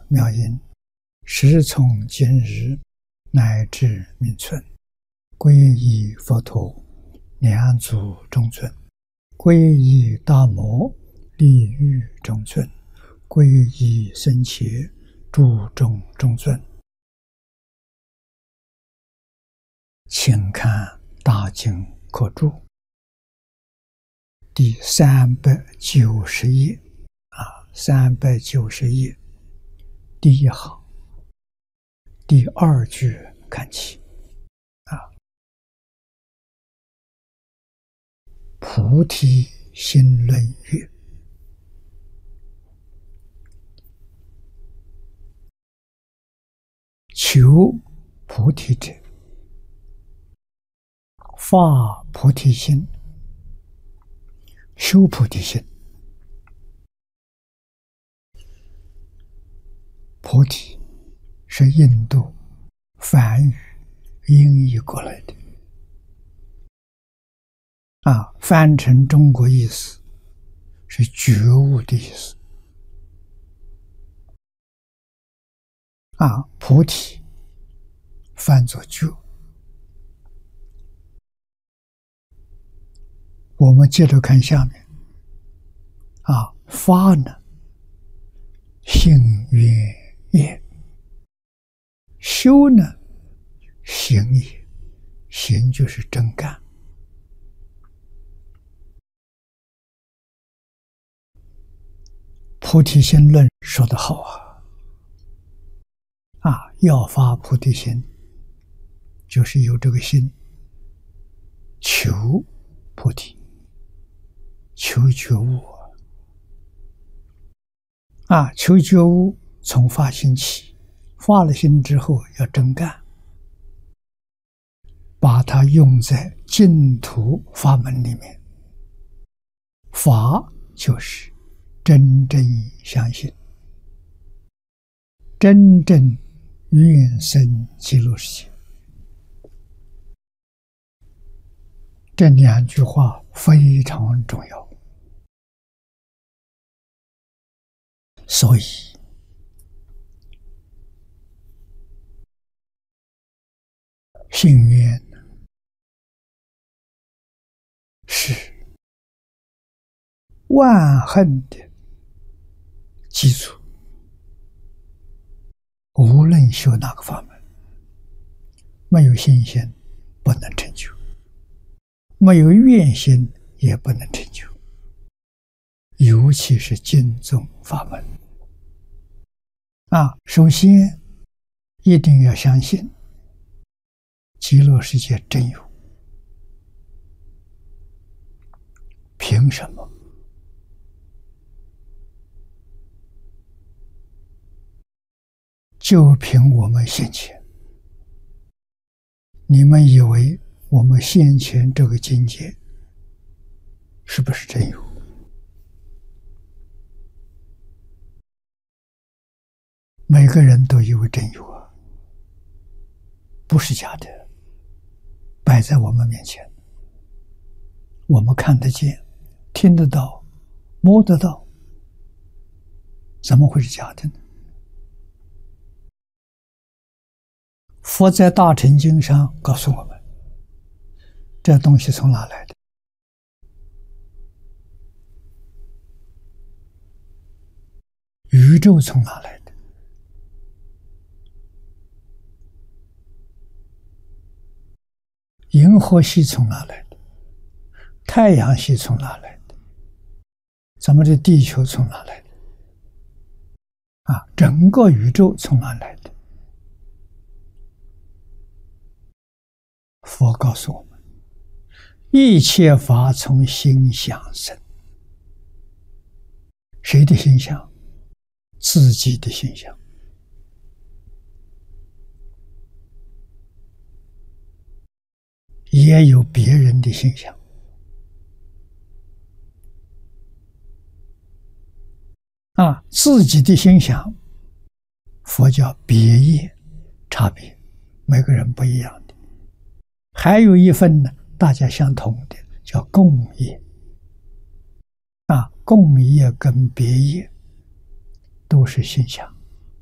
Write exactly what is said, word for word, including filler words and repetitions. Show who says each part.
Speaker 1: 妙音，时从今日乃至明存，皈依佛陀，两足中尊；皈依大摩，利欲中尊；皈依僧伽，诸众中尊。请看大经课注第三百九十页啊，三百九十页第一行第二句看起啊，菩提心论曰：求菩提者，发菩提心，修菩提心。菩提是印度梵语音译过来的啊，翻成中国意思是觉悟的意思啊，菩提翻作觉。我们接着看下面啊，发呢，性愿业；修呢，行也。行就是真干。菩提心论说得好啊，啊，要发菩提心，就是有这个心，求菩提，求觉悟啊！求觉悟从发心起，发了心之后要真干，把它用在净土法门里面。法就是真正相信，真正愿生极乐世界。这两句话非常重要，所以信愿是万恨的基础，无论修哪个法门，没有信心不能成就，没有愿心也不能成就，尤其是经宗法门啊，首先一定要相信极乐世界真有。凭什么？就凭我们先前。你们以为我们先前这个境界是不是真有？每个人都以为真有啊，不是假的，摆在我们面前，我们看得见，听得到，摸得到，怎么会是假的呢？佛在大乘经上告诉我们，这东西从哪来的？宇宙从哪来的？银河系从哪来的？太阳系从哪来的？咱们的地球从哪来的？啊，整个宇宙从哪来的？佛告诉我们，一切法从心想生。谁的心想？自己的心想。也有别人的心想啊，自己的心想，佛叫别业，差别，每个人不一样的。还有一份呢，大家相同的，叫共业啊，共业跟别业都是心想。